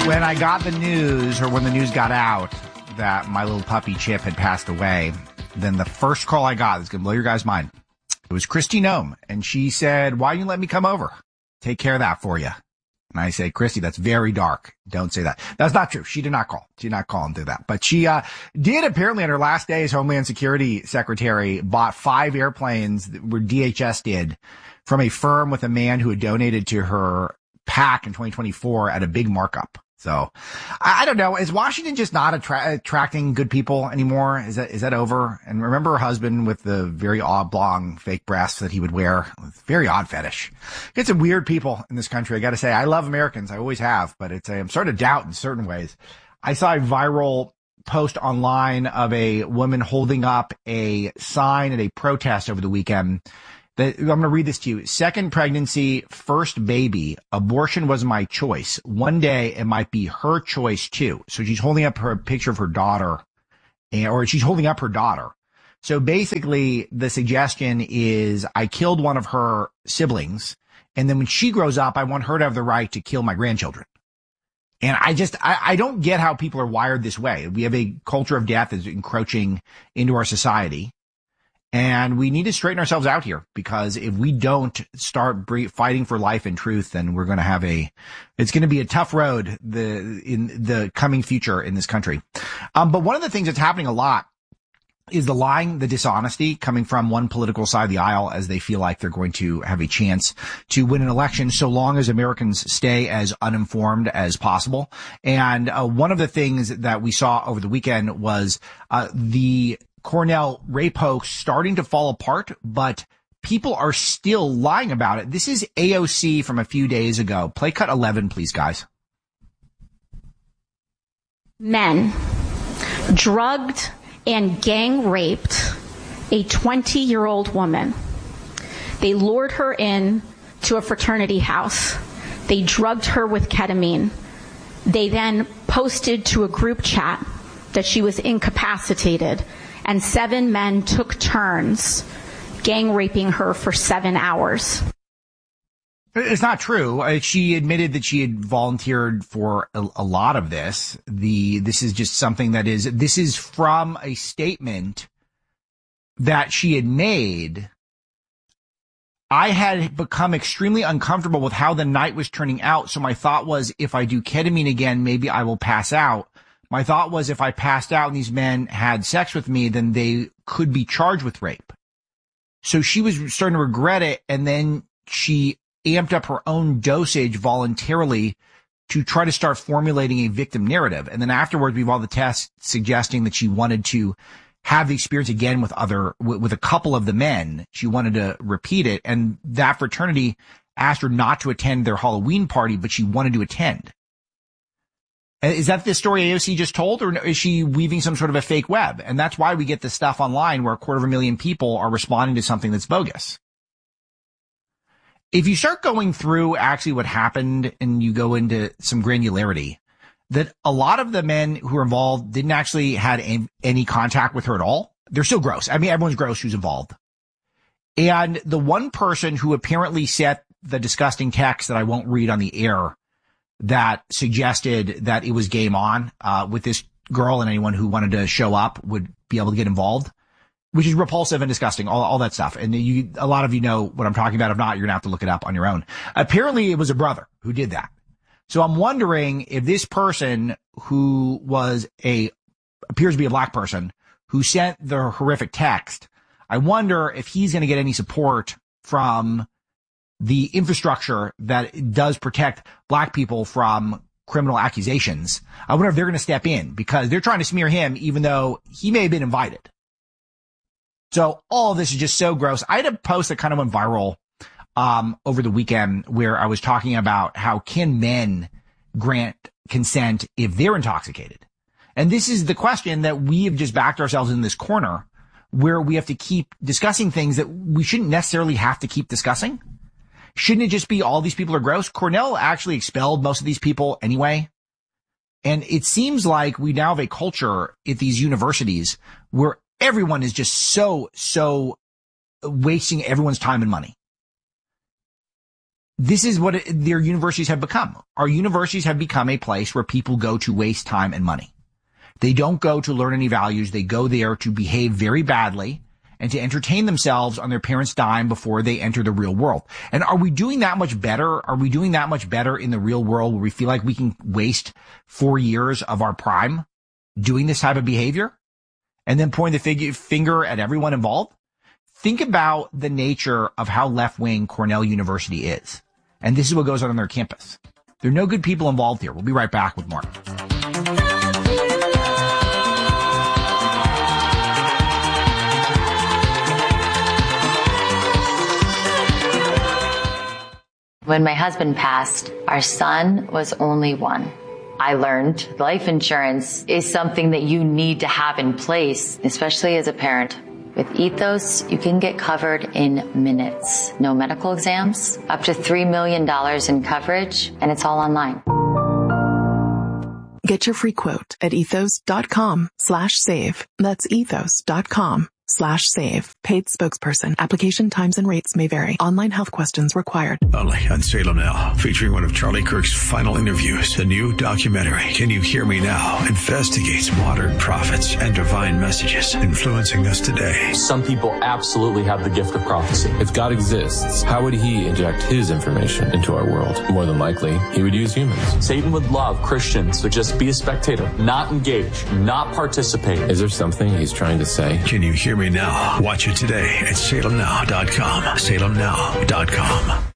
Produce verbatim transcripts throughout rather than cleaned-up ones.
When I got the news, or when the news got out that my little puppy Chip had passed away, then the first call I got, is going to blow your guys' mind. It was Christy Nome, and she said, why didn't you let me come over? Take care of that for you. And I say, Christy, that's very dark. Don't say that. That's not true. She did not call. She did not call and do that. But she uh did apparently on her last day as Homeland Security Secretary, bought five airplanes where D H S did from a firm with a man who had donated to her PAC in twenty twenty-four at a big markup. So I, I don't know. Is Washington just not attra- attracting good people anymore? Is that, is that over? And remember her husband with the very oblong fake breasts that he would wear? Very odd fetish. Get some weird people in this country. I got to say, I love Americans. I always have, but it's, I'm starting to doubt in certain ways. I saw a viral post online of a woman holding up a sign at a protest over the weekend. The, I'm going to read this to you. Second pregnancy, first baby, abortion was my choice. One day it might be her choice too. So she's holding up her picture of her daughter, and, or she's holding up her daughter. So basically the suggestion is I killed one of her siblings, and then when she grows up, I want her to have the right to kill my grandchildren. And I just, I, I don't get how people are wired this way. We have a culture of death that's encroaching into our society. And we need to straighten ourselves out here, because if we don't start bre- fighting for life and truth, then we're going to have a, it's going to be a tough road the, in the coming future in this country. Um, but one of the things that's happening a lot is the lying, the dishonesty coming from one political side of the aisle as they feel like they're going to have a chance to win an election so long as Americans stay as uninformed as possible. And uh, one of the things that we saw over the weekend was uh, the Cornell rape hoax starting to fall apart, but people are still lying about it. This is A O C from a few days ago. Play cut eleven, please, guys. Men drugged and gang raped a twenty-year-old woman. They lured her in to a fraternity house. They drugged her with ketamine. They then posted to a group chat that she was incapacitated, and seven men took turns gang raping her for seven hours. It's not true. Uh, She admitted that she had volunteered for a, a lot of this. The, this is just something that is, this is from a statement that she had made. I had become extremely uncomfortable with how the night was turning out. So my thought was, if I do ketamine again, maybe I will pass out. My thought was, if I passed out and these men had sex with me, then they could be charged with rape. So she was starting to regret it, and then she amped up her own dosage voluntarily to try to start formulating a victim narrative. And then afterwards, we have all the tests suggesting that she wanted to have the experience again with other, with, with a couple of the men. She wanted to repeat it. And that fraternity asked her not to attend their Halloween party, but she wanted to attend. Is that the story A O C just told, or is she weaving some sort of a fake web? And that's why we get this stuff online where a quarter of a million people are responding to something that's bogus. If you start going through actually what happened and you go into some granularity, that a lot of the men who were involved didn't actually had any contact with her at all. They're still gross. I mean, everyone's gross who's involved. And the one person who apparently sent the disgusting text that I won't read on the air that suggested that it was game on uh with this girl, and anyone who wanted to show up would be able to get involved, which is repulsive and disgusting, all, all that stuff. And you, a lot of you know what I'm talking about. If not, you're gonna have to look it up on your own. Apparently it was a brother who did that. So I'm wondering if this person, who was a, appears to be a black person, who sent the horrific text, I wonder if he's going to get any support from the infrastructure that does protect black people from criminal accusations. I wonder if they're going to step in, because they're trying to smear him even though he may have been invited. So all of this is just so gross. I had a post that kind of went viral um over the weekend where I was talking about how can men grant consent if they're intoxicated? And this is the question that we have just backed ourselves in this corner where we have to keep discussing things that we shouldn't necessarily have to keep discussing. Shouldn't it just be all these people are gross? Cornell actually expelled most of these people anyway. And it seems like we now have a culture at these universities where everyone is just so, so wasting everyone's time and money. this is what it, their universities have become. Our universities have become a place where people go to waste time and money. They don't go to learn any values. They go there to behave very badly and to entertain themselves on their parents' dime before they enter the real world. And are we doing that much better? Are we doing that much better in the real world where we feel like we can waste four years of our prime doing this type of behavior and then pointing the fig- finger at everyone involved? Think about the nature of how left-wing Cornell University is. And this is what goes on on their campus. There are no good people involved here. We'll be right back with more. When my husband passed, our son was only one. I learned life insurance is something that you need to have in place, especially as a parent. With Ethos, you can get covered in minutes. No medical exams, up to three million dollars in coverage, and it's all online. Get your free quote at ethos.com slash save. That's ethos.com slash save. Paid spokesperson. Application times and rates may vary. Online health questions required. Only on Salem Now, featuring one of Charlie Kirk's final interviews. The new documentary, Can You Hear Me Now?, investigates modern prophets and divine messages influencing us today. Some people absolutely have the gift of prophecy. If God exists, how would he inject his information into our world? More than likely, he would use humans. Satan would love Christians to just be a spectator, not engage, not participate. Is there something he's trying to say? Can you hear me now? Watch it today at salem now dot com. salem now dot com.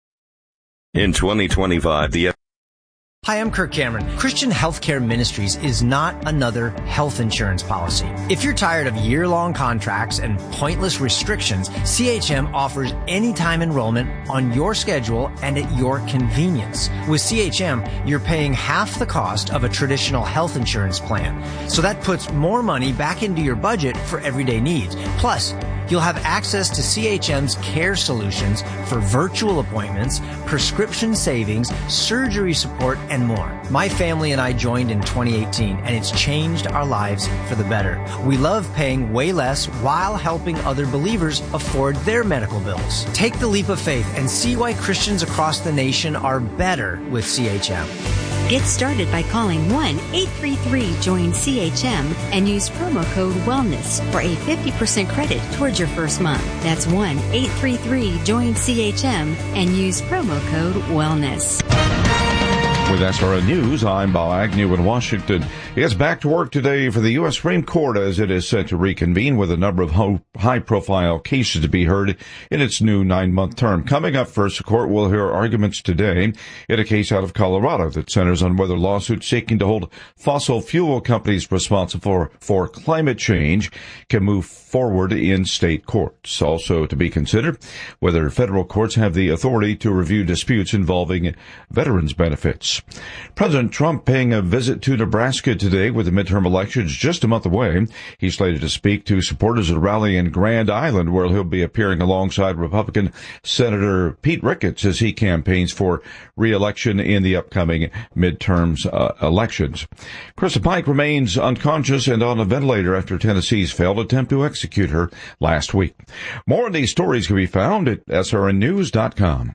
In twenty twenty-five, the Hi, I'm Kirk Cameron. Christian Healthcare Ministries is not another health insurance policy. If you're tired of year-long contracts and pointless restrictions, C H M offers anytime enrollment on your schedule and at your convenience. With C H M, you're paying half the cost of a traditional health insurance plan. So that puts more money back into your budget for everyday needs. Plus, you'll have access to C H M's care solutions for virtual appointments, prescription savings, surgery support, and more. My family and I joined in twenty eighteen, and it's changed our lives for the better. We love paying way less while helping other believers afford their medical bills. Take the leap of faith and see why Christians across the nation are better with C H M. Get started by calling one eight three three join C H M and use promo code WELLNESS for a fifty percent credit towards your first month. That's one eight three three join C H M and use promo code WELLNESS. With S R N News, I'm Bob Agnew in Washington. It's back to work today for the U S Supreme Court as it is set to reconvene with a number of high-profile cases to be heard in its new nine-month term. Coming up first, the court will hear arguments today in a case out of Colorado that centers on whether lawsuits seeking to hold fossil fuel companies responsible for, for climate change can move forward in state courts. Also to be considered, whether federal courts have the authority to review disputes involving veterans' benefits. President Trump paying a visit to Nebraska today with the midterm elections just a month away. He's slated to speak to supporters at a rally in Grand Island where he'll be appearing alongside Republican Senator Pete Ricketts as he campaigns for re-election in the upcoming midterms uh, elections. Krista Pike remains unconscious and on a ventilator after Tennessee's failed attempt to execute her last week. More of these stories can be found at S R N news dot com.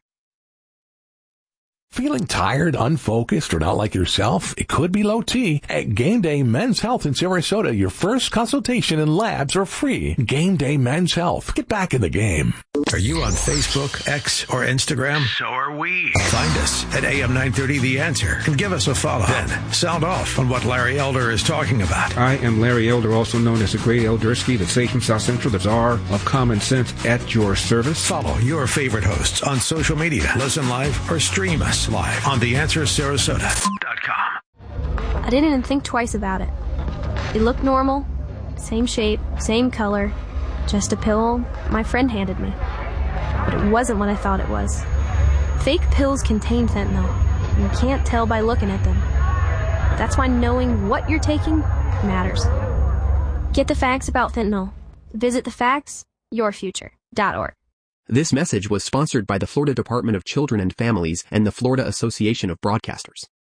Feeling tired, unfocused, or not like yourself? It could be low T. At Game Day Men's Health in Sarasota, your first consultation and labs are free. Game Day Men's Health. Get back in the game. Are you on Facebook, X, or Instagram? So are we. Find us at A M nine thirty The Answer and give us a follow. Then sound off on what Larry Elder is talking about. I am Larry Elder, also known as the Great Eldersky, the sage from South Central, the czar of common sense at your service. Follow your favorite hosts on social media. Listen live or stream us live on the answer sarasota dot com. I didn't even think twice about it. It looked normal, same shape, same color, just a pill my friend handed me. But it wasn't what I thought it was. Fake pills contain fentanyl. You can't tell by looking at them. That's why knowing what you're taking matters. Get the facts about fentanyl. Visit the facts your future dot org. This message was sponsored by the Florida Department of Children and Families and the Florida Association of Broadcasters.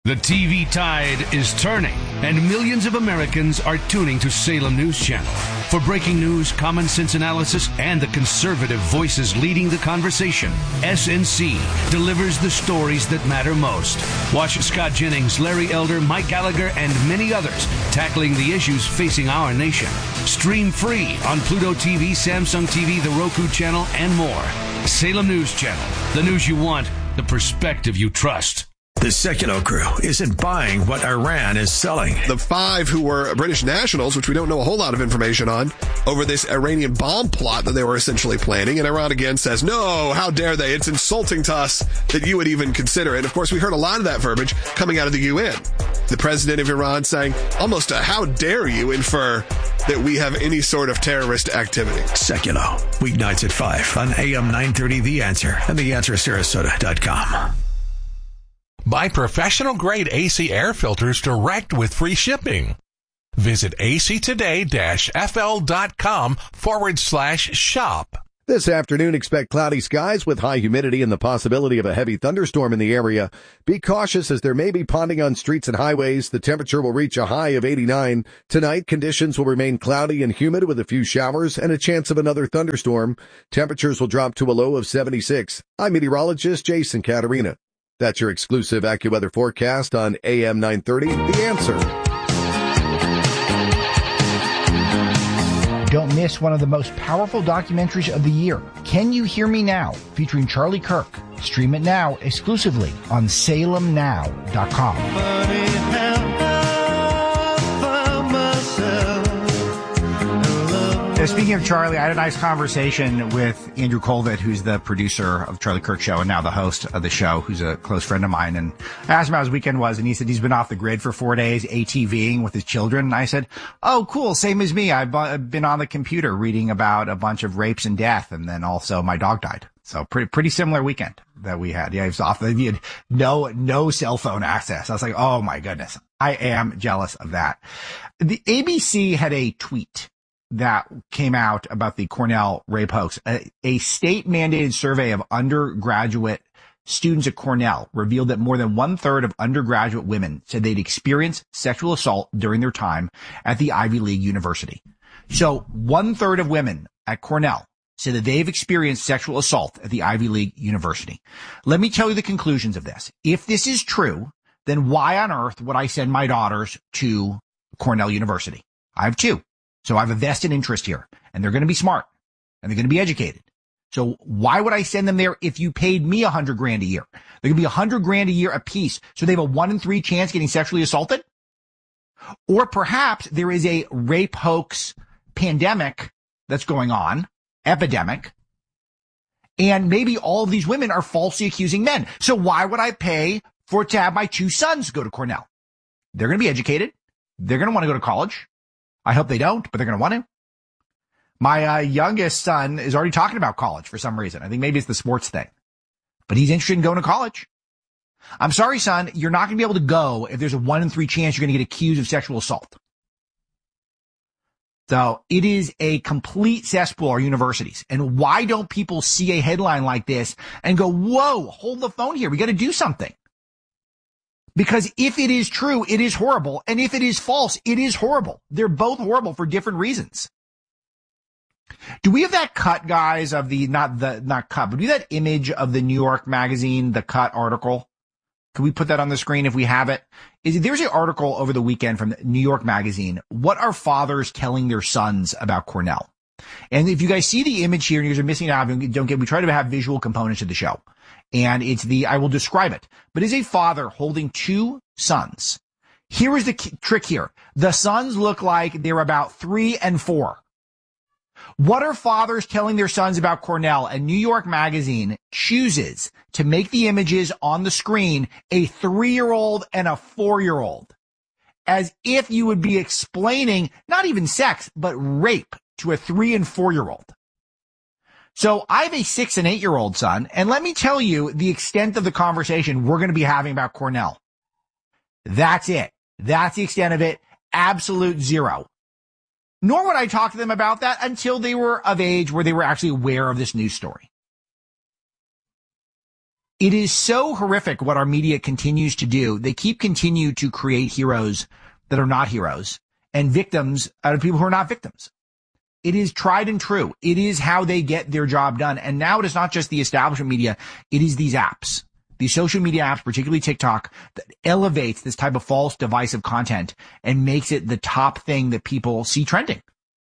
The T V tide is turning, and millions of Americans are tuning to Salem News Channel. For breaking news, common sense analysis, and the conservative voices leading the conversation, S N C delivers the stories that matter most. Watch Scott Jennings, Larry Elder, Mike Gallagher, and many others tackling the issues facing our nation. Stream free on Pluto T V, Samsung T V, the Roku channel, and more. Salem News Channel, the news you want, the perspective you trust. The Secular crew isn't buying what Iran is selling. The five who were British nationals, which we don't know a whole lot of information on, over this Iranian bomb plot that they were essentially planning. And Iran again says, no, how dare they? It's insulting to us that you would even consider it. And of course, we heard a lot of that verbiage coming out of the U N. The president of Iran saying, almost a how dare you infer that we have any sort of terrorist activity. Secular, weeknights at five on A M nine thirty The Answer and the answer sarasota dot com. Buy professional-grade A C air filters direct with free shipping. Visit actoday-fl.com forward slash shop. This afternoon, expect cloudy skies with high humidity and the possibility of a heavy thunderstorm in the area. Be cautious as there may be ponding on streets and highways. The temperature will reach a high of eighty-nine. Tonight, conditions will remain cloudy and humid with a few showers and a chance of another thunderstorm. Temperatures will drop to a low of seventy-six. I'm meteorologist Jason Caterina. That's your exclusive AccuWeather forecast on A M nine thirty, The Answer. Don't miss one of the most powerful documentaries of the year, Can You Hear Me Now? Featuring Charlie Kirk. Stream it now exclusively on salem now dot com. Uh, speaking of Charlie, I had a nice conversation with Andrew Colvett, who's the producer of Charlie Kirk Show and now the host of the show, who's a close friend of mine. And I asked him how his weekend was, and he said he's been off the grid for four days, ATVing with his children. And I said, oh, cool, same as me. I've been on the computer reading about a bunch of rapes and death, and then also my dog died. So pretty pretty similar weekend that we had. Yeah, he was off. He had no no cell phone access. I was like, oh my goodness, I am jealous of that. The A B C had a tweet that came out about the Cornell rape hoax. A, a state-mandated survey of undergraduate students at Cornell revealed that more than one-third of undergraduate women said they'd experienced sexual assault during their time at the Ivy League university. So one-third of women at Cornell said that they've experienced sexual assault at the Ivy League university. Let me tell you the conclusions of this. If this is true, then why on earth would I send my daughters to Cornell University? I have two. So I have a vested interest here, and they're going to be smart, and they're going to be educated. So why would I send them there if you paid me a hundred grand a year? They're going to be a hundred grand a year apiece. So they have a one in three chance getting sexually assaulted? Or perhaps there is a rape hoax pandemic that's going on, epidemic, and maybe all of these women are falsely accusing men. So why would I pay for to have my two sons go to Cornell? They're going to be educated. They're going to want to go to college. I hope they don't, but they're going to want to. My uh, youngest son is already talking about college for some reason. I think maybe it's the sports thing, but he's interested in going to college. I'm sorry, son, you're not going to be able to go if there's a one in three chance you're going to get accused of sexual assault. So it is a complete cesspool, our universities. And why don't people see a headline like this and go, whoa, hold the phone here. We got to do something. Because if it is true, it is horrible. And if it is false, it is horrible. They're both horrible for different reasons. Do we have that cut, guys, of the, not the, not cut, but do we have that image of the New York Magazine, the Cut article? Can we put that on the screen if we have it? Is, there's an article over the weekend from New York Magazine. What are fathers telling their sons about Cornell? And if you guys see the image here and you guys are missing out, don't get, we try to have visual components to the show. And it's the, I will describe it, but it's a father holding two sons. Here is the key, trick here. The sons look like they're about three and four. What are fathers telling their sons about Cornell? And New York Magazine chooses to make the images on the screen a three-year-old and a four-year-old, as if you would be explaining not even sex, but rape to a three and four-year-old. So I have a six and eight-year-old son, and let me tell you the extent of the conversation we're going to be having about Cornell. That's it. That's the extent of it. Absolute zero. Nor would I talk to them about that until they were of age where they were actually aware of this news story. It is so horrific what our media continues to do. They keep continue to create heroes that are not heroes and victims out of people who are not victims. It is tried and true. It is how they get their job done. And now it is not just the establishment media. It is these apps, these social media apps, particularly TikTok, that elevates this type of false divisive content and makes it the top thing that people see trending.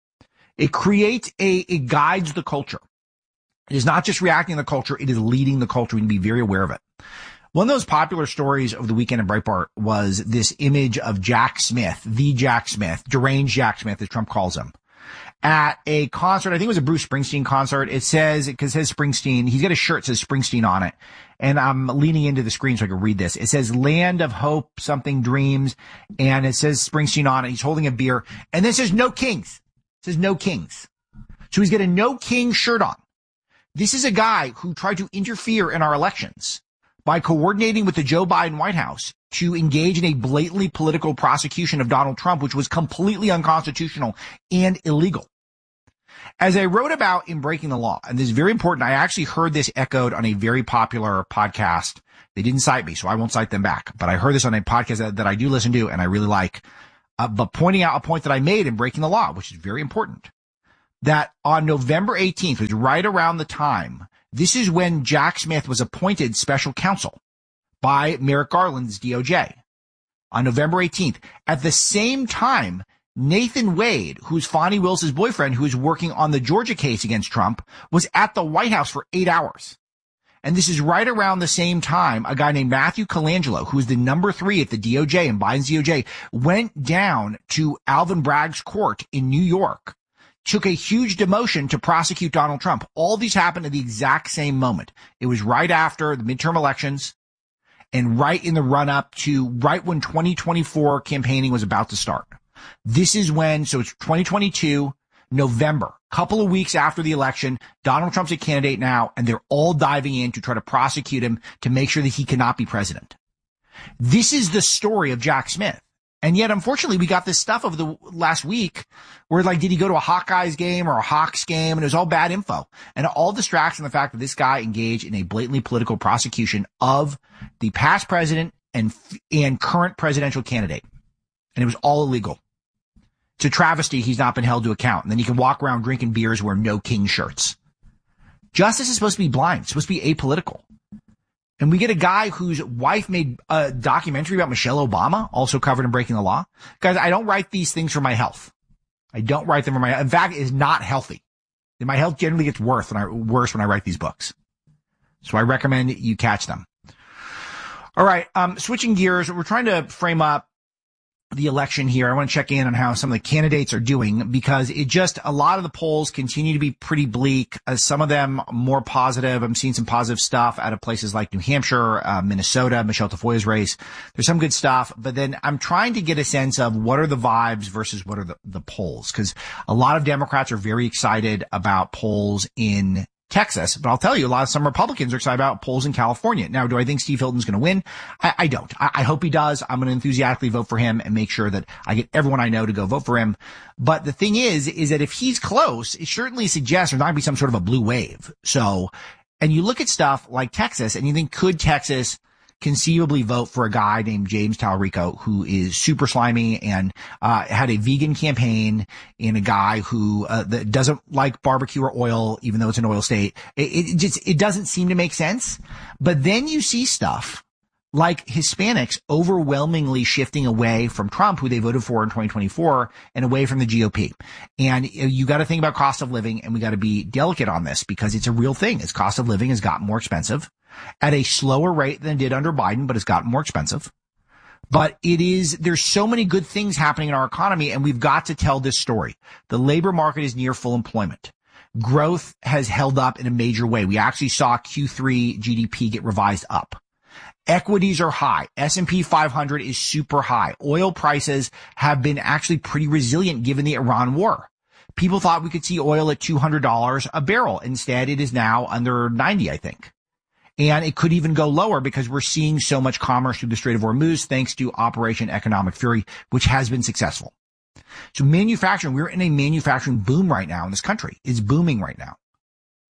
It creates a, it guides the culture. It is not just reacting to the culture. It is leading the culture. We need to be very aware of it. One of those popular stories of the weekend in Breitbart was this image of Jack Smith, the Jack Smith, deranged Jack Smith, as Trump calls him, at a concert. I think it was a Bruce Springsteen concert. It says, it says Springsteen. He's got a shirt that says Springsteen on it. And I'm leaning into the screen so I can read this. It says Land of Hope, something dreams. And it says Springsteen on it. He's holding a beer. And then it says No Kings. It says No Kings. So he's got a No King shirt on. This is a guy who tried to interfere in our elections by coordinating with the Joe Biden White House to engage in a blatantly political prosecution of Donald Trump, which was completely unconstitutional and illegal. As I wrote about in Breaking the Law, and this is very important, I actually heard this echoed on a very popular podcast. They didn't cite me, so I won't cite them back. But I heard this on a podcast that, that I do listen to and I really like. Uh, but pointing out a point that I made in Breaking the Law, which is very important, that on November eighteenth, which was right around the time, this is when Jack Smith was appointed special counsel by Merrick Garland's D O J. On November eighteenth, at the same time, Nathan Wade, who's Fonnie Willis' boyfriend, who is working on the Georgia case against Trump, was at the White House for eight hours. And this is right around the same time, a guy named Matthew Colangelo, who is the number three at the D O J and Biden's D O J, went down to Alvin Bragg's court in New York, took a huge demotion to prosecute Donald Trump. All these happened at the exact same moment. It was right after the midterm elections and right in the run up to right when twenty twenty-four campaigning was about to start. This is when, so it's twenty twenty-two, November, couple of weeks after the election. Donald Trump's a candidate now, and they're all diving in to try to prosecute him to make sure that he cannot be president. This is the story of Jack Smith. And yet, unfortunately, we got this stuff over the last week where, like, did he go to a Hawkeyes game or a Hawks game? And it was all bad info. And it all distracts from the fact that this guy engaged in a blatantly political prosecution of the past president and, and current presidential candidate. And it was all illegal. It's a travesty he's not been held to account. And then he can walk around drinking beers wearing No King shirts. Justice is supposed to be blind. It's supposed to be apolitical. And we get a guy whose wife made a documentary about Michelle Obama, also covered in Breaking the Law. Guys, I don't write these things for my health. I don't write them for my, in fact, it's not healthy. And my health generally gets worse when I, worse when I write these books. So I recommend you catch them. All right. Um, switching gears, we're trying to frame up the election here. I want to check in on how some of the candidates are doing, because it just, a lot of the polls continue to be pretty bleak. Uh, some of them more positive. I'm seeing some positive stuff out of places like New Hampshire, uh, Minnesota, Michelle Tafoya's race. There's some good stuff, but then I'm trying to get a sense of what are the vibes versus what are the, the polls, because a lot of Democrats are very excited about polls in Texas, but I'll tell you, a lot of some Republicans are excited about polls in California. Now, do I think Steve Hilton's going to win? I, I don't. I, I hope he does. I'm going to enthusiastically vote for him and make sure that I get everyone I know to go vote for him. But the thing is, is that if he's close, it certainly suggests there's not going to be some sort of a blue wave. So, and you look at stuff like Texas and you think, could Texas conceivably vote for a guy named James Talarico, who is super slimy and uh had a vegan campaign, and a guy who uh, that doesn't like barbecue or oil, even though it's an oil state. It, it just, it doesn't seem to make sense. But then you see stuff like Hispanics overwhelmingly shifting away from Trump, who they voted for in twenty twenty-four, and away from the G O P. And you got to think about cost of living, and we got to be delicate on this because it's a real thing. As cost of living has gotten more expensive at a slower rate than it did under Biden, but it's gotten more expensive. But it is, there's so many good things happening in our economy, and we've got to tell this story. The labor market is near full employment. Growth has held up in a major way. We actually saw Q three G D P get revised up. Equities are high. S and P five hundred is super high. Oil prices have been actually pretty resilient given the Iran war. People thought we could see oil at two hundred dollars a barrel. Instead, it is now under ninety, I think. And it could even go lower because we're seeing so much commerce through the Strait of Hormuz thanks to Operation Economic Fury, which has been successful. So manufacturing, we're in a manufacturing boom right now in this country. It's booming right now.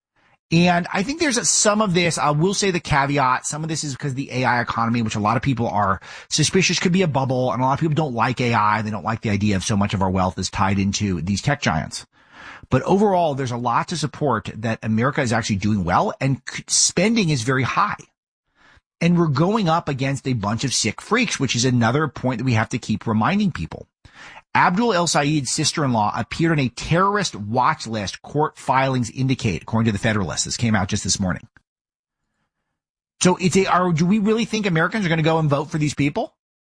And I think there's a, some of this, I will say the caveat, some of this is because the A I economy, which a lot of people are suspicious could be a bubble, and a lot of people don't like A I. They don't like the idea of so much of our wealth is tied into these tech giants. But overall, there's a lot to support that America is actually doing well, and spending is very high. And we're going up against a bunch of sick freaks, which is another point that we have to keep reminding people. Abdul El Sayed's sister-in-law appeared on a terrorist watch list, court filings indicate, according to the Federalist. This came out just this morning. So it's a, are, do we really think Americans are going to go and vote for these people?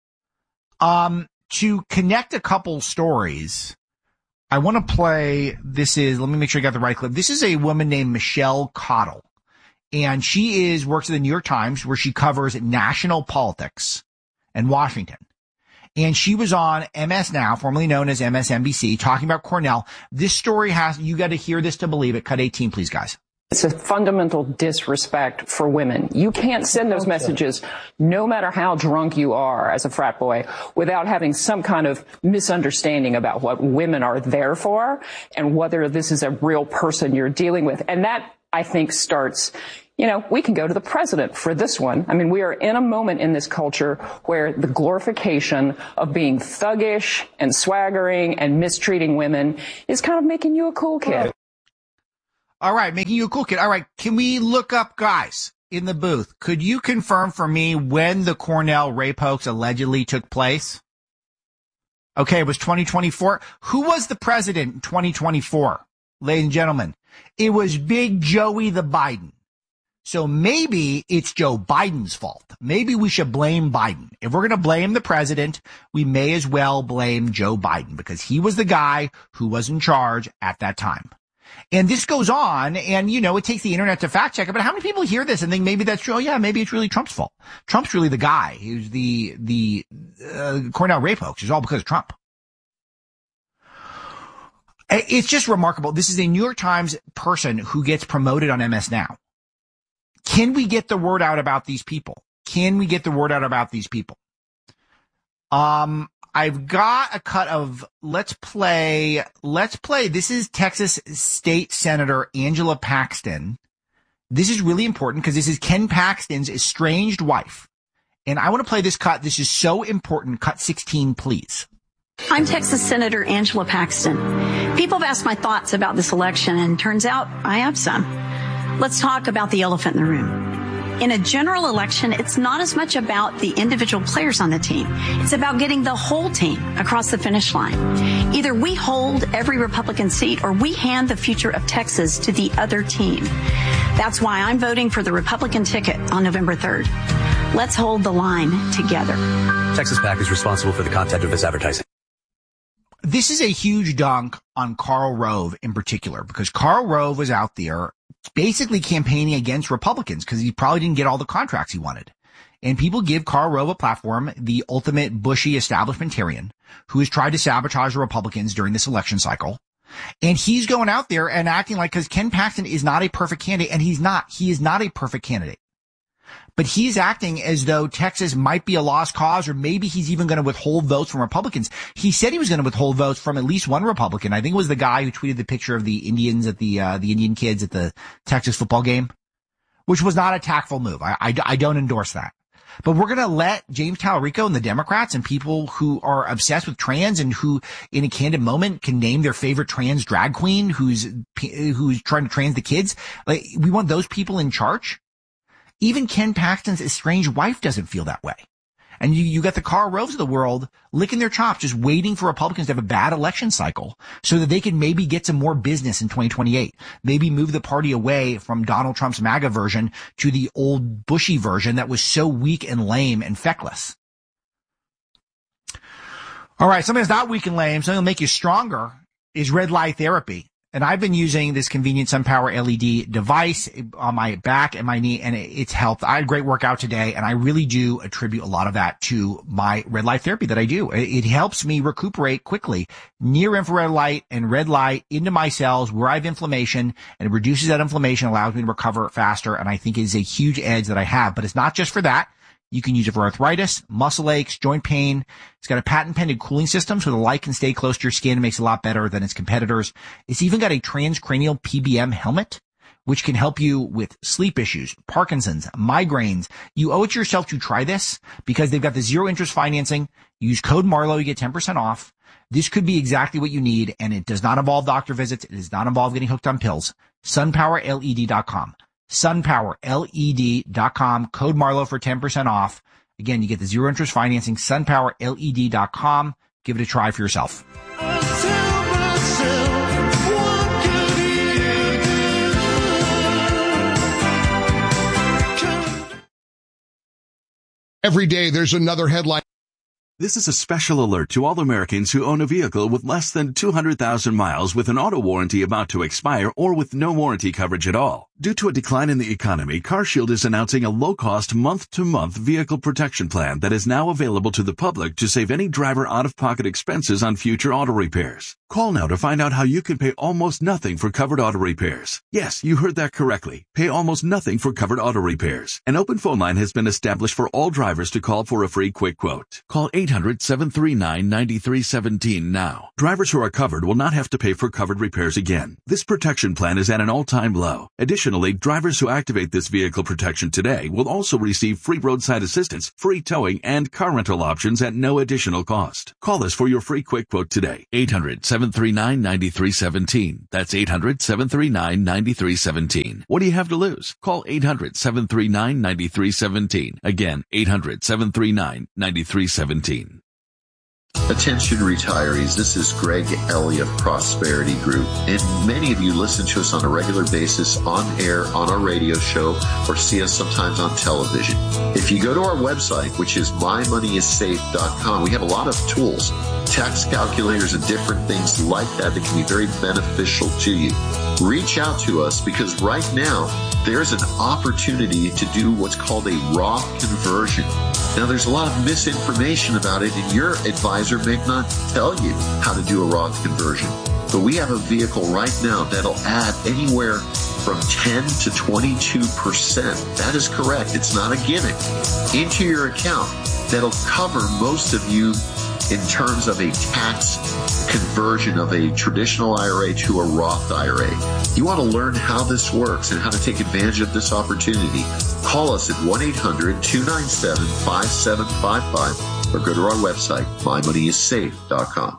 Um, to connect a couple stories, I want to play, this is, let me make sure I got the right clip. This is a woman named Michelle Cottle, and she is, works at the New York Times, where she covers national politics in Washington. And she was on M S Now, formerly known as M S N B C, talking about Cornell. This story has, you got to hear this to believe it. Cut eighteen, please, guys. It's a fundamental disrespect for women. You can't send those messages, no matter how drunk you are as a frat boy, without having some kind of misunderstanding about what women are there for and whether this is a real person you're dealing with. And that, I think, starts, you know, we can go to the president for this one. I mean, we are in a moment in this culture where the glorification of being thuggish and swaggering and mistreating women is kind of making you a cool kid. All right, making you a cool kid. All right, can we look up, guys, in the booth? Could you confirm for me when the Cornell rape hoax allegedly took place? Okay, it was twenty twenty-four. Who was the president in twenty twenty-four? Ladies and gentlemen, it was Big Joey the Biden. So maybe it's Joe Biden's fault. Maybe we should blame Biden. If we're going to blame the president, we may as well blame Joe Biden because he was the guy who was in charge at that time. And this goes on, and, you know, it takes the internet to fact check it, but how many people hear this and think maybe that's true? Oh, yeah, maybe it's really Trump's fault. Trump's really the guy who's the, the, uh, Cornell rape hoax. It's all because of Trump. It's just remarkable. This is a New York Times person who gets promoted on M S Now. Can we get the word out about these people? Can we get the word out about these people? Um, I've got a cut of, let's play, let's play. This is Texas State Senator Angela Paxton. This is really important because this is Ken Paxton's estranged wife. And I want to play this cut. This is so important. Cut sixteen, please. I'm Texas Senator Angela Paxton. People have asked my thoughts about this election, and turns out I have some. Let's talk about the elephant in the room. In a general election, it's not as much about the individual players on the team. It's about getting the whole team across the finish line. Either we hold every Republican seat or we hand the future of Texas to the other team. That's why I'm voting for the Republican ticket on November third. Let's hold the line together. Texas PAC is responsible for the content of this advertising. This is a huge dunk on Karl Rove in particular, because Karl Rove was out there basically campaigning against Republicans because he probably didn't get all the contracts he wanted. And people give Karl Rove a platform, the ultimate Bushy establishmentarian who has tried to sabotage the Republicans during this election cycle. And he's going out there and acting like, because Ken Paxton is not a perfect candidate, and he's not. He is not a perfect candidate. But he's acting as though Texas might be a lost cause, or maybe he's even going to withhold votes from Republicans. He said he was going to withhold votes from at least one Republican. I think it was the guy who tweeted the picture of the Indians at the, uh, the Indian kids at the Texas football game, which was not a tactful move. I, I, I don't endorse that. But we're going to let James Talarico and the Democrats and people who are obsessed with trans and who in a candid moment can name their favorite trans drag queen who's, who's trying to trans the kids. Like, we want those people in charge. Even Ken Paxton's estranged wife doesn't feel that way. And you, you got the Karl Roves of the world licking their chops, just waiting for Republicans to have a bad election cycle so that they can maybe get some more business in twenty twenty-eight. Maybe move the party away from Donald Trump's MAGA version to the old Bushy version that was so weak and lame and feckless. All right, something that's not weak and lame, something that'll make you stronger is red light therapy. And I've been using this convenient SunPower L E D device on my back and my knee, and it's helped. I had a great workout today, and I really do attribute a lot of that to my red light therapy that I do. It helps me recuperate quickly. Near infrared light and red light into my cells where I have inflammation, and it reduces that inflammation, allows me to recover faster, and I think it is a huge edge that I have. But it's not just for that. You can use it for arthritis, muscle aches, joint pain. It's got a patent-pending cooling system so the light can stay close to your skin. It makes it a lot better than its competitors. It's even got a transcranial P B M helmet, which can help you with sleep issues, Parkinson's, migraines. You owe it to yourself to try this because they've got the zero interest financing. Use code Marlowe, you get ten percent off. This could be exactly what you need, and it does not involve doctor visits. It does not involve getting hooked on pills. sun power L E D dot com. sun power L E D dot com. Code Marlowe for ten percent off. Again, you get the zero interest financing. sun power L E D dot com. Give it a try for yourself. Every day there's another headline. This is a special alert to all Americans who own a vehicle with less than two hundred thousand miles with an auto warranty about to expire or with no warranty coverage at all. Due to a decline in the economy, CarShield is announcing a low-cost month-to-month vehicle protection plan that is now available to the public to save any driver out-of-pocket expenses on future auto repairs. Call now to find out how you can pay almost nothing for covered auto repairs. Yes, you heard that correctly. Pay almost nothing for covered auto repairs. An open phone line has been established for all drivers to call for a free quick quote. Call eight hundred, seven three nine, nine three one seven now. Drivers who are covered will not have to pay for covered repairs again. This protection plan is at an all-time low. Additionally, drivers who activate this vehicle protection today will also receive free roadside assistance, free towing, and car rental options at no additional cost. Call us for your free quick quote today. eight hundred, seven three nine, nine three one seven. That's eight hundred, seven three nine, nine three one seven. What do you have to lose? Call eight hundred, seven three nine, nine three one seven. Again, eight hundred, seven three nine, nine three one seven. Attention retirees, this is Greg Elliott, Prosperity Group, and many of you listen to us on a regular basis on air, on our radio show, or see us sometimes on television. If you go to our website, which is my money is safe dot com, we have a lot of tools, tax calculators and different things like that that can be very beneficial to you. Reach out to us because right now there's an opportunity to do what's called a Roth conversion. Now, there's a lot of misinformation about it, and your advisor may not tell you how to do a Roth conversion. But we have a vehicle right now that'll add anywhere from ten to twenty-two percent. That is correct. It's not a gimmick. Into your account that'll cover most of you in terms of a tax conversion of a traditional I R A to a Roth I R A. You want to learn how this works and how to take advantage of this opportunity. Call us at one eight hundred, two nine seven, five seven five five or go to our website, my money is safe dot com.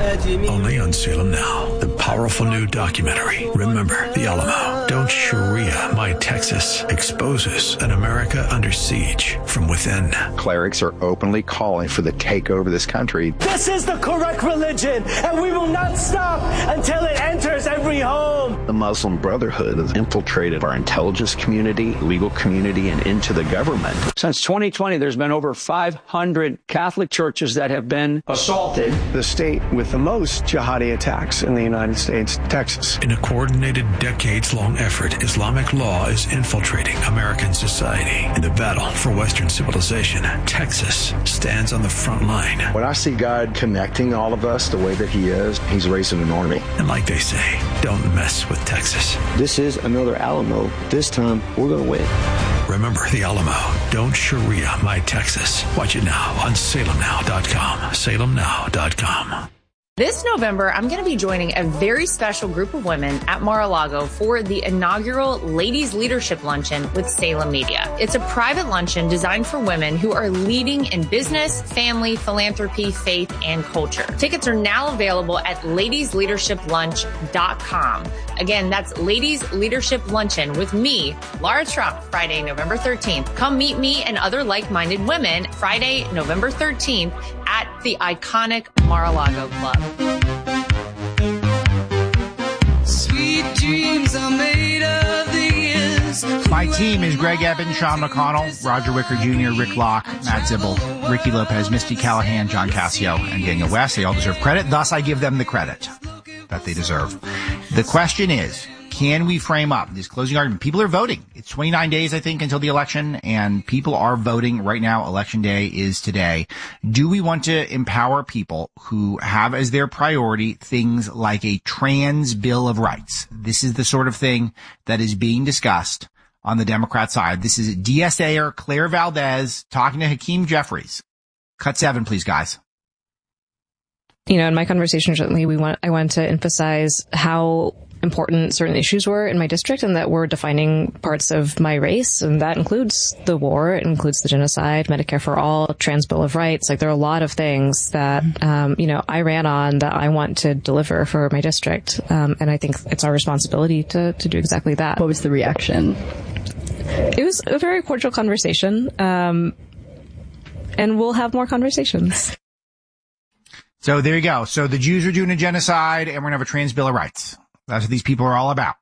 Only on Salem Now, the powerful new documentary, Remember the Alamo. Don't Sharia My Texas exposes an America under siege from within. Clerics are openly calling for the takeover of this country. This is the correct religion, and we will not stop until it enters every home. The Muslim Brotherhood has infiltrated our intelligence community, legal community, and into the government. Since twenty twenty, there's been over five hundred Catholic churches that have been assaulted. The state with the most jihadi attacks in the United States, Texas. In a coordinated, decades-long effort, Islamic law is infiltrating American society. In the battle for Western civilization, Texas stands on the front line. When I see God connecting all of us the way that he is, he's raising an army. And like they say, don't mess with Texas. This is another Alamo. This time, we're going to win. Remember the Alamo. Don't Sharia My Texas. Watch it now on salem now dot com. salem now dot com. This November, I'm going to be joining a very special group of women at Mar-a-Lago for the inaugural Ladies Leadership Luncheon with Salem Media. It's a private luncheon designed for women who are leading in business, family, philanthropy, faith, and culture. Tickets are now available at ladies leadership lunch dot com. Again, that's Ladies Leadership Luncheon with me, Laura Trump, Friday, November thirteenth. Come meet me and other like-minded women Friday, November thirteenth at the iconic Mar-a-Lago Club. Sweet dreams are made of these. My team is Greg Eben, Sean McConnell, Roger Wicker Junior, Rick Locke, Matt Zibble, Ricky Lopez, Misty Callahan, John Cassio, and Daniel West. They all deserve credit. Thus, I give them the credit that they deserve. The question is, can we frame up this closing argument? People are voting. It's twenty-nine days, I think, until the election, and people are voting right now. Election day is today. Do we want to empower people who have as their priority things like a trans Bill of Rights? This is the sort of thing that is being discussed on the Democrat side. This is D S A-er Claire Valdez talking to Hakeem Jeffries. Cut seven, please, guys. You know, in my conversation recently, we want, I want to emphasize how important certain issues were in my district and that were defining parts of my race. And that includes the war, it includes the genocide, Medicare for all, Trans Bill of Rights. Like there are a lot of things that, um, you know, I ran on that I want to deliver for my district. Um, and I think it's our responsibility to, to do exactly that. What was the reaction? It was a very cordial conversation. Um, and we'll have more conversations. So there you go. So the Jews are doing a genocide and we're going to have a Trans Bill of Rights. That's what these people are all about.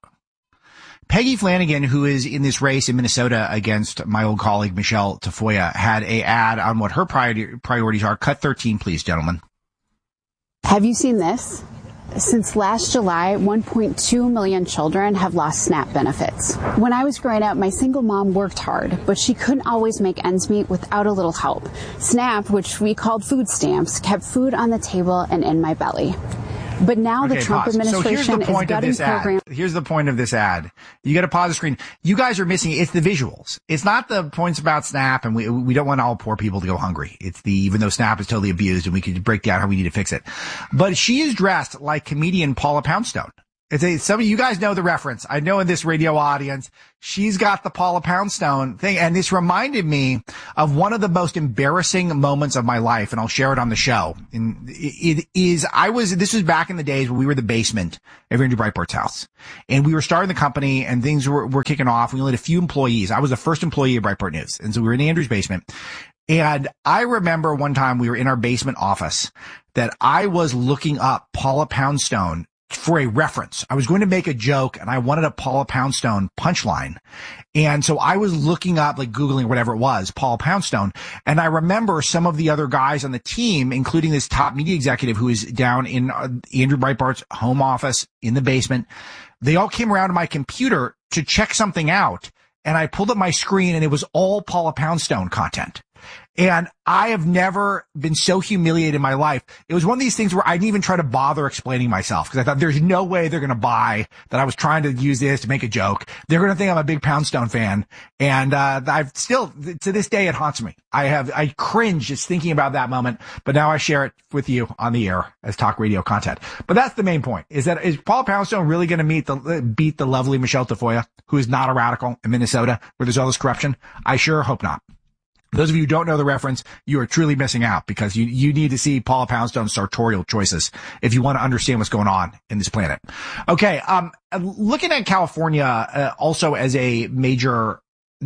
Peggy Flanagan, who is in this race in Minnesota against my old colleague Michelle Tafoya, had a ad on what her priority, priorities are. Cut thirteen, please, gentlemen. Have you seen this? Since last July, one point two million children have lost SNAP benefits. When I was growing up, my single mom worked hard, but she couldn't always make ends meet without a little help. SNAP, which we called food stamps, kept food on the table and in my belly. But now okay, the Trump pause. administration so here's the point is gutting of this programs. Ad. Here's the point of this ad. You got to pause the screen. You guys are missing. It's the visuals. It's not the points about SNAP, and we we don't want all poor people to go hungry. It's the even though SNAP is totally abused, and we could break down how we need to fix it. But she is dressed like comedian Paula Poundstone. It's a, some of you guys know the reference. I know in this radio audience, she's got the Paula Poundstone thing. And this reminded me of one of the most embarrassing moments of my life. And I'll share it on the show. And it is, I was, this was back in the days when we were the basement of Andrew Breitbart's house. And we were starting the company and things were, were kicking off. We only had a few employees. I was the first employee of Breitbart News. And so we were in Andrew's basement. And I remember one time we were in our basement office that I was looking up Paula Poundstone for a reference. I was going to make a joke and I wanted a Paula Poundstone punchline. And so I was looking up, like Googling whatever it was, Paula Poundstone. And I remember some of the other guys on the team, including this top media executive who is down in uh, Andrew Breitbart's home office in the basement. They all came around to my computer to check something out. And I pulled up my screen and it was all Paula Poundstone content. And I have never been so humiliated in my life. It was one of these things where I didn't even try to bother explaining myself because I thought there's no way they're going to buy that I was trying to use this to make a joke. They're going to think I'm a big Poundstone fan. And, uh, I've still, to this day, it haunts me. I have, I cringe just thinking about that moment, but now I share it with you on the air as talk radio content. But that's the main point is that is Paula Poundstone really going to meet the, beat the lovely Michelle Tafoya, who is not a radical in Minnesota where there's all this corruption? I sure hope not. Those of you who don't know the reference, you are truly missing out because you, you need to see Paula Poundstone's sartorial choices if you want to understand what's going on in this planet. Okay. Um, looking at California, uh, also as a major,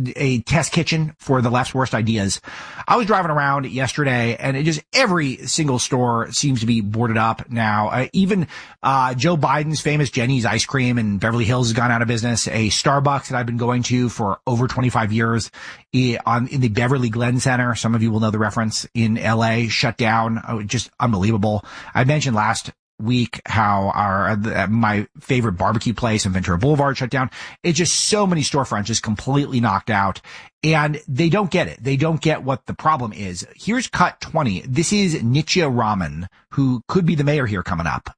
a test kitchen for the left's worst ideas. I was driving around yesterday and it just every single store seems to be boarded up now. Uh, even, uh, Joe Biden's famous Jenny's ice cream in Beverly Hills has gone out of business. A Starbucks that I've been going to for over twenty-five years on, in the Beverly Glen Center. Some of you will know the reference in L A shut down. Oh, just unbelievable. I mentioned last week how our uh, my favorite barbecue place in Ventura Boulevard shut down. It's just so many storefronts just completely knocked out, and they don't get it. They don't get what the problem is. Here's cut twenty. This is Nitya Raman, who could be the mayor here coming up.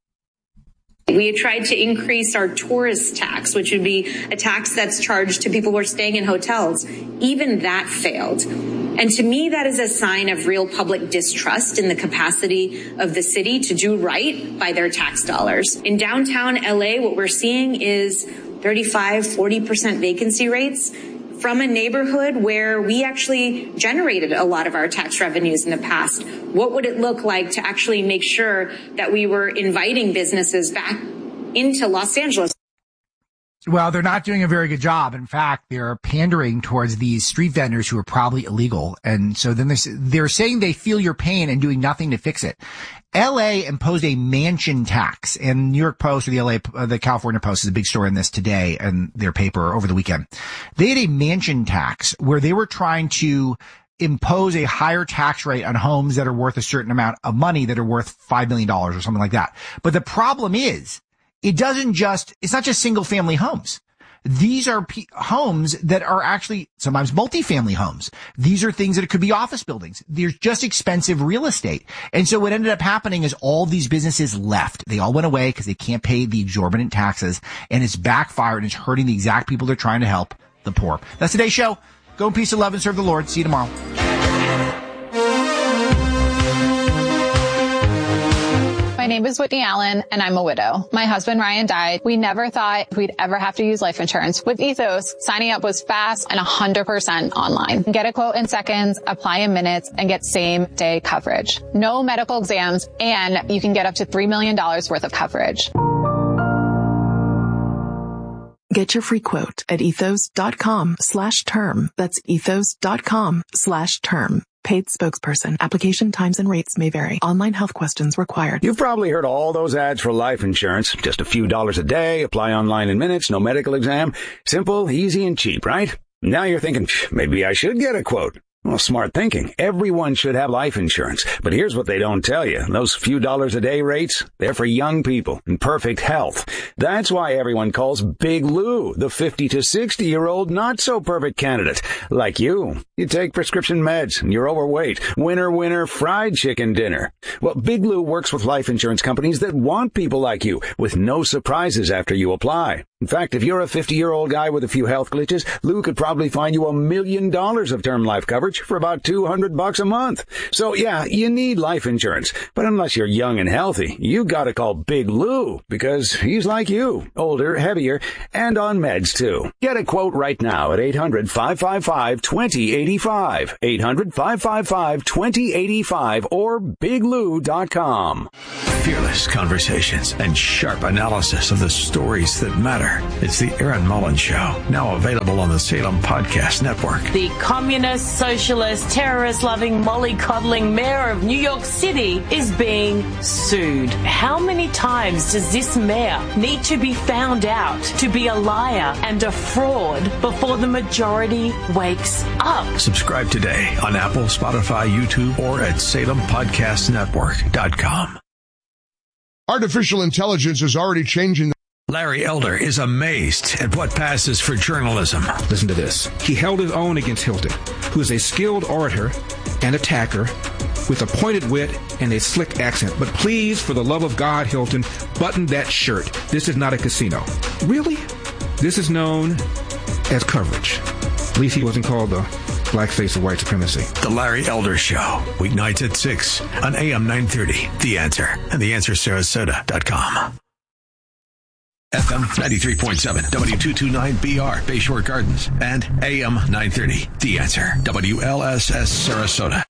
We had tried to increase our tourist tax, which would be a tax that's charged to people who are staying in hotels. Even that failed. And to me, that is a sign of real public distrust in the capacity of the city to do right by their tax dollars. In downtown L A, what we're seeing is thirty-five, forty percent vacancy rates from a neighborhood where we actually generated a lot of our tax revenues in the past. What would it look like to actually make sure that we were inviting businesses back into Los Angeles? Well, they're not doing a very good job. In fact, they're pandering towards these street vendors who are probably illegal. And so then they're, they're saying they feel your pain and doing nothing to fix it. L A imposed a mansion tax, and New York Post or the L A, uh, the California Post is a big story in this today and their paper over the weekend. They had a mansion tax where they were trying to impose a higher tax rate on homes that are worth a certain amount of money that are worth five million dollars or something like that. But the problem is, it doesn't just, it's not just single family homes. These are p- homes that are actually sometimes multifamily homes. These are things that it could be office buildings. There's just expensive real estate. And so what ended up happening is all these businesses left. They all went away because they can't pay the exorbitant taxes, and it's backfired and it's hurting the exact people they're trying to help, the poor. That's today's show. Go in peace and love and serve the Lord. See you tomorrow. My name is Whitney Allen, and I'm a widow. My husband, Ryan, died. We never thought we'd ever have to use life insurance. With Ethos, signing up was fast and one hundred percent online. Get a quote in seconds, apply in minutes, and get same-day coverage. No medical exams, and you can get up to three million dollars worth of coverage. Get your free quote at ethos.com slash term. That's ethos.com slash term. Paid spokesperson. Application times and rates may vary. Online health questions required. You've probably heard all those ads for life insurance. Just a few dollars a day, apply online in minutes, no medical exam. Simple, easy, and cheap, right? Now you're thinking, maybe I should get a quote. Well, smart thinking. Everyone should have life insurance. But here's what they don't tell you. Those few dollars a day rates, they're for young people in perfect health. That's why everyone calls Big Lou the fifty to sixty year old not so perfect candidate. Like you. You take prescription meds and you're overweight. Winner, winner, fried chicken dinner. Well, Big Lou works with life insurance companies that want people like you with no surprises after you apply. In fact, if you're a fifty year old guy with a few health glitches, Lou could probably find you a million dollars of term life coverage for about two hundred bucks a month. So yeah, you need life insurance. But unless you're young and healthy, you gotta call Big Lou because he's like you, older, heavier, and on meds too. Get a quote right now at eight hundred, five five five, two zero eight five, eight hundred, five five five, two zero eight five or big lou dot com. Fearless conversations and sharp analysis of the stories that matter. It's the Aaron Mullins Show, now available on the Salem Podcast Network. The communist, socialist, terrorist-loving, mollycoddling mayor of New York City is being sued. How many times does this mayor need to be found out to be a liar and a fraud before the majority wakes up? Subscribe today on Apple, Spotify, YouTube, or at salem podcast network dot com. Artificial intelligence is already changing the Larry Elder is amazed at what passes for journalism. Listen to this. He held his own against Hilton, who is a skilled orator and attacker with a pointed wit and a slick accent. But please, for the love of God, Hilton, button that shirt. This is not a casino. Really? This is known as coverage. At least he wasn't called the blackface of white supremacy. The Larry Elder Show, weeknights at six on A M nine thirty. The Answer and the answer sarasota dot com. F M ninety-three point seven, W two twenty-nine B R, Bayshore Gardens, and A M nine thirty, The Answer, W L S S Sarasota.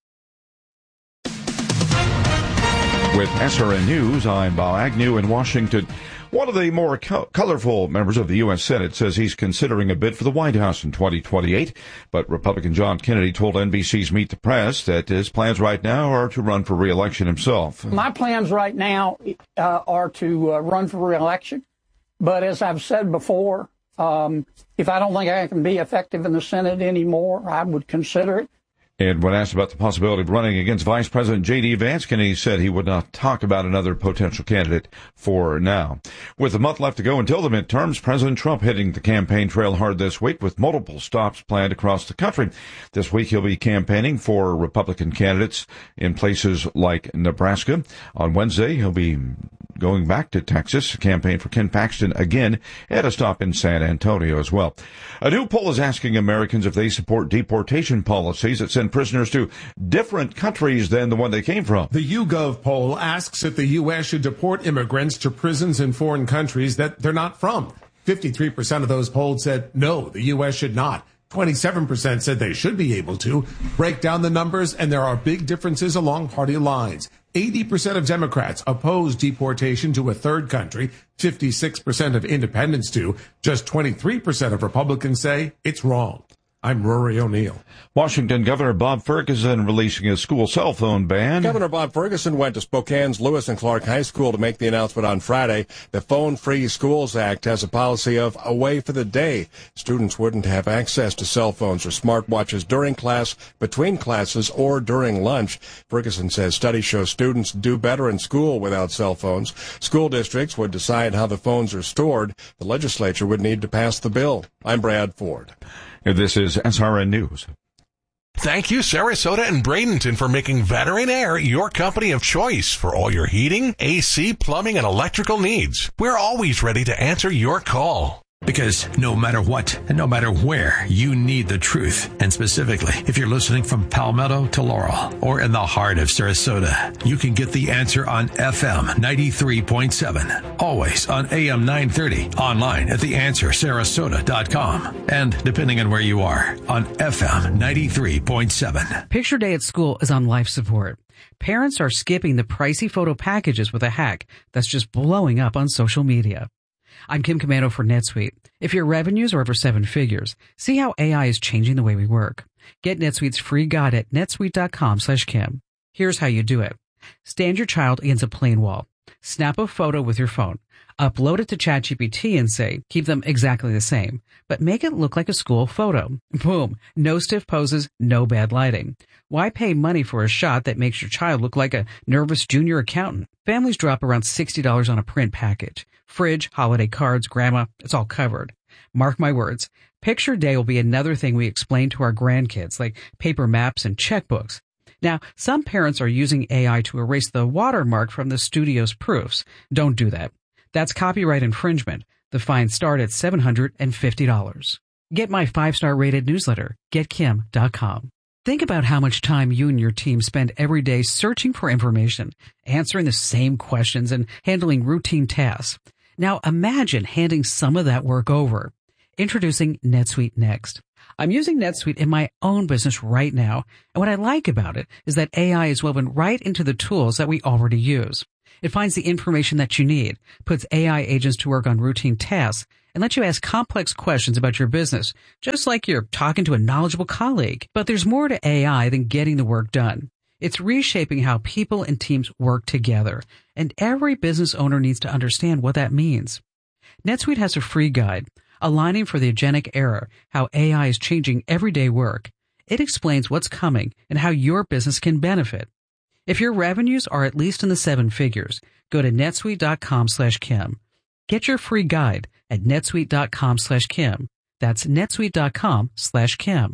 With S R N News, I'm Bob Agnew in Washington. One of the more co- colorful members of the U S Senate says he's considering a bid for the White House in twenty twenty-eight, but Republican John Kennedy told N B C's Meet the Press that his plans right now are to run for re-election himself. My plans right now uh, are to uh, run for re-election. But as I've said before, um, if I don't think I can be effective in the Senate anymore, I would consider it. And when asked about the possibility of running against Vice President J D. Vance, Kennedy said he would not talk about another potential candidate for now. With a month left to go until the midterms, President Trump hitting the campaign trail hard this week with multiple stops planned across the country. This week he'll be campaigning for Republican candidates in places like Nebraska. On Wednesday, he'll be going back to Texas to campaign for Ken Paxton again at a stop in San Antonio as well. A new poll is asking Americans if they support deportation policies that send prisoners to different countries than the one they came from. The YouGov poll asks if the U S should deport immigrants to prisons in foreign countries that they're not from. fifty-three percent of those polled said no, the U S should not. twenty-seven percent said they should be able to. Break down the numbers, and there are big differences along party lines. eighty percent of Democrats oppose deportation to a third country. fifty-six percent of independents do. Just twenty-three percent of Republicans say it's wrong. I'm Rory O'Neill. Washington Governor Bob Ferguson releasing a school cell phone ban. Governor Bob Ferguson went to Spokane's Lewis and Clark High School to make the announcement on Friday. The Phone Free Schools Act has a policy of away for the day. Students wouldn't have access to cell phones or smartwatches during class, between classes, or during lunch. Ferguson says studies show students do better in school without cell phones. School districts would decide how the phones are stored. The legislature would need to pass the bill. I'm Brad Ford. This is S R N News. Thank you, Sarasota and Bradenton, for making Veteran Air your company of choice for all your heating, A C, plumbing, and electrical needs. We're always ready to answer your call. Because no matter what and no matter where, you need the truth. And specifically, if you're listening from Palmetto to Laurel or in the heart of Sarasota, you can get The Answer on F M ninety-three point seven. Always on A M nine thirty. Online at the answer sarasota dot com. And depending on where you are, on F M ninety-three point seven. Picture Day at School is on life support. Parents are skipping the pricey photo packages with a hack that's just blowing up on social media. I'm Kim Commando for NetSuite. If your revenues are over seven figures, see how A I is changing the way we work. Get NetSuite's free guide at netsuite dot com slash Kim. Here's how you do it. Stand your child against a plain wall. Snap a photo with your phone. Upload it to ChatGPT and say, keep them exactly the same, but make it look like a school photo. Boom. No stiff poses, no bad lighting. Why pay money for a shot that makes your child look like a nervous junior accountant? Families drop around sixty dollars on a print package. Fridge, holiday cards, grandma, it's all covered. Mark my words. Picture Day will be another thing we explain to our grandkids, like paper maps and checkbooks. Now, some parents are using A I to erase the watermark from the studio's proofs. Don't do that. That's copyright infringement. The fines start at seven hundred fifty dollars. Get my five-star rated newsletter, get kim dot com. Think about how much time you and your team spend every day searching for information, answering the same questions, and handling routine tasks. Now imagine handing some of that work over. Introducing NetSuite Next. I'm using NetSuite in my own business right now, and what I like about it is that A I is woven right into the tools that we already use. It finds the information that you need, puts A I agents to work on routine tasks, and lets you ask complex questions about your business, just like you're talking to a knowledgeable colleague. But there's more to A I than getting the work done. It's reshaping how people and teams work together, and every business owner needs to understand what that means. NetSuite has a free guide, Aligning for the Agentic Era, how A I is changing everyday work. It explains what's coming and how your business can benefit. If your revenues are at least in the seven figures, go to netsuite dot com slash Kim. Get your free guide at netsuite dot com slash Kim. That's netsuite dot com slash Kim.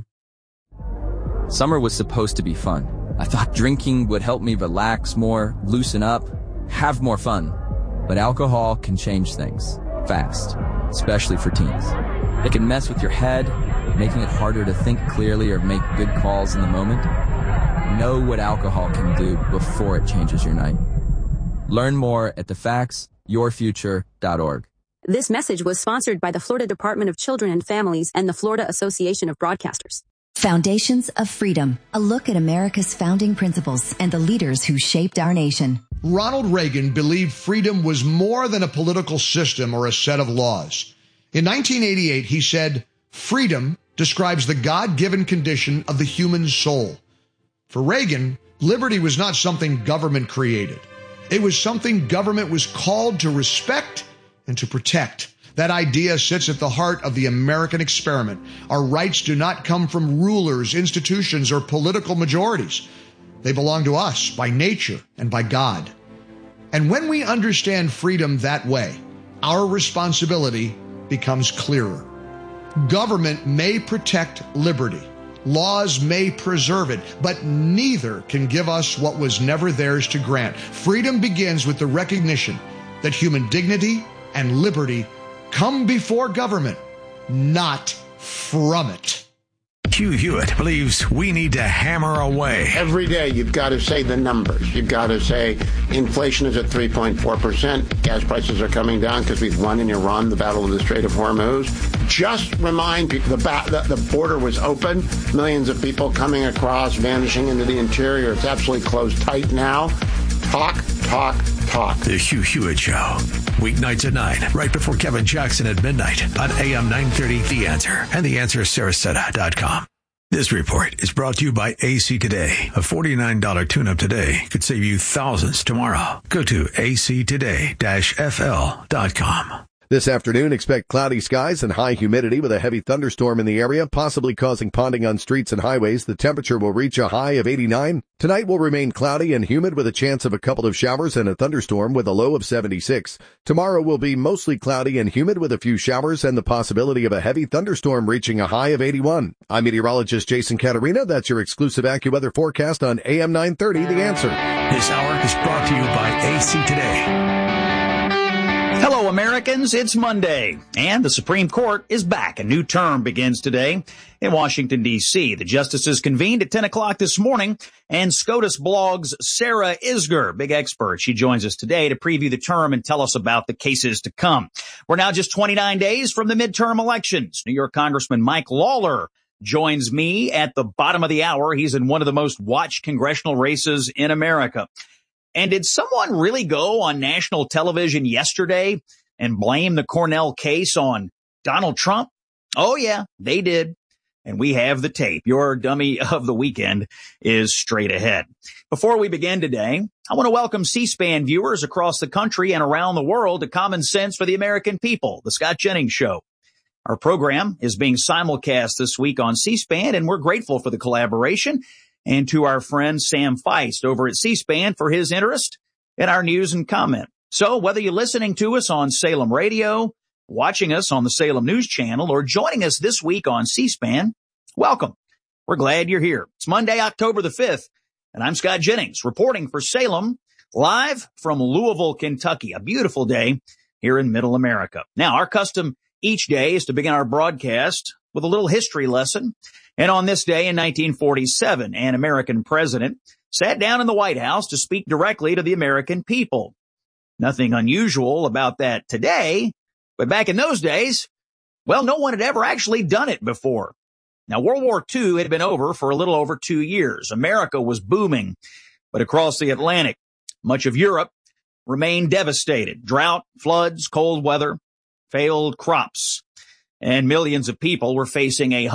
Summer was supposed to be fun. I thought drinking would help me relax more, loosen up, have more fun. But alcohol can change things fast, especially for teens. It can mess with your head, making it harder to think clearly or make good calls in the moment. Know what alcohol can do before it changes your night. Learn more at the facts your future dot org. This message was sponsored by the Florida Department of Children and Families and the Florida Association of Broadcasters. Foundations of Freedom, a look at America's founding principles and the leaders who shaped our nation. Ronald Reagan believed freedom was more than a political system or a set of laws. In nineteen eighty-eight, he said, "Freedom describes the God-given condition of the human soul." For Reagan, liberty was not something government created. It was something government was called to respect and to protect. That idea sits at the heart of the American experiment. Our rights do not come from rulers, institutions, or political majorities. They belong to us by nature and by God. And when we understand freedom that way, our responsibility becomes clearer. Government may protect liberty. Laws may preserve it, but neither can give us what was never theirs to grant. Freedom begins with the recognition that human dignity and liberty come before government, not from it. Hugh Hewitt believes we need to hammer away. Every day you've got to say the numbers. You've got to say inflation is at three point four percent. Gas prices are coming down because we've won in Iran the battle of the Strait of Hormuz. Just remind people the, ba- the, the border was open. Millions of people coming across, vanishing into the interior. It's absolutely closed tight now. Talk, talk, talk. The Hugh Hewitt Show. Weeknights at nine, right before Kevin Jackson at midnight on A M nine thirty The Answer and the answer sarasota dot com. This report is brought to you by A C Today. A forty-nine dollars tune-up today could save you thousands tomorrow. Go to A C today dash F L dot com. This afternoon, expect cloudy skies and high humidity with a heavy thunderstorm in the area, possibly causing ponding on streets and highways. The temperature will reach a high of eighty-nine. Tonight will remain cloudy and humid with a chance of a couple of showers and a thunderstorm with a low of seventy-six. Tomorrow will be mostly cloudy and humid with a few showers and the possibility of a heavy thunderstorm reaching a high of eighty-one. I'm meteorologist Jason Caterina. That's your exclusive AccuWeather forecast on A M nine thirty The Answer. This hour is brought to you by A C Today. Hello, Americans. It's Monday, and the Supreme Court is back. A new term begins today in Washington, D C The justices convened at ten o'clock this morning, and SCOTUS Blog's Sarah Isgur, big expert, she joins us today to preview the term and tell us about the cases to come. We're now just twenty-nine days from the midterm elections. New York Congressman Mike Lawler joins me at the bottom of the hour. He's in one of the most watched congressional races in America. And did someone really go on national television yesterday and blame the Cornell case on Donald Trump? Oh, yeah, they did. And we have the tape. Your dummy of the weekend is straight ahead. Before we begin today, I want to welcome C-SPAN viewers across the country and around the world to Common Sense for the American People, the Scott Jennings Show. Our program is being simulcast this week on C-SPAN, and we're grateful for the collaboration and to our friend Sam Feist over at C-SPAN for his interest in our news and comment. So whether you're listening to us on Salem Radio, watching us on the Salem News Channel, or joining us this week on C-SPAN, welcome. We're glad you're here. It's Monday, October the fifth, and I'm Scott Jennings reporting for Salem, live from Louisville, Kentucky. A beautiful day here in Middle America. Now, our custom each day is to begin our broadcast with a little history lesson. And on this day in nineteen forty-seven, an American president sat down in the White House to speak directly to the American people. Nothing unusual about that today, but back in those days, well, no one had ever actually done it before. Now, World War Two had been over for a little over two years. America was booming, but across the Atlantic, much of Europe remained devastated. Drought, floods, cold weather, failed crops, and millions of people were facing a